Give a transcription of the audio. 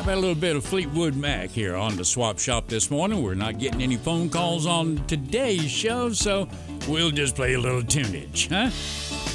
How about a little bit of Fleetwood Mac here on the Swap Shop this morning? We're not getting any phone calls on today's show, so we'll just play a little tunage, huh?